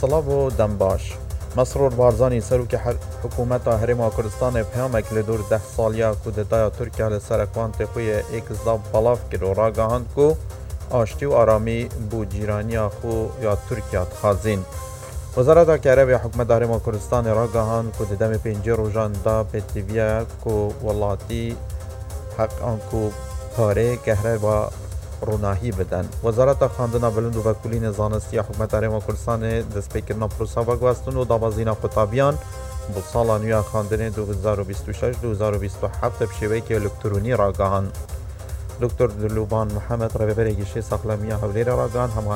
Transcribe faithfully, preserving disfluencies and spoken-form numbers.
سلاو و دنباش. مسرور بارزانی سروک حکومت هرما کردستان پیامک لدور ده سالیا کودتای ترکیه لسرکوانت خوی اکزدا بلاف کرو را گهاند کو آشتی و آرامی بو جیرانی خو یا ترکیه تخازین. وزارت کهربای حکومت هرما کردستان را گهاند کو ددم پنجی روزان دا پتیویا کو ولاتی حق آنکو پاره کهربا روناهی بدن. وزارت خواندنا بلند و وکولین زانستی حکومت هرما کردستان دست پیکرنا پروسا و گواستن و دابازینا خطابیان بو سالا نویا خواندن دو هزار و بیست و شش دو هزار و بیست و هفت بشیوهی که الکترونی را گهاند. دکتر دلوبان محمد رهبر گیشه ساقلمی حولی را گهاند.